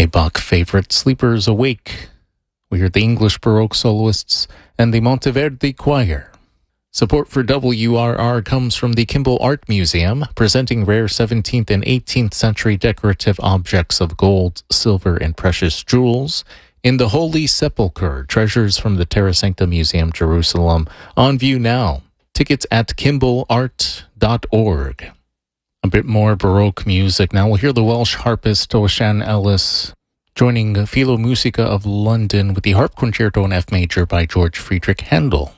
Bach favorite, Sleepers Awake. We heard the English Baroque soloists and the Monteverdi Choir. Support for WRR comes from the Kimball Art Museum, presenting rare 17th and 18th century decorative objects of gold, silver, and precious jewels. In the Holy Sepulchre, treasures from the Terra Sancta Museum, Jerusalem, on view now. Tickets at kimballart.org. A bit more Baroque music now. We'll hear the Welsh harpist Ocean Ellis joining Philo Musica of London with the Harp Concerto in F major by George Friedrich Handel.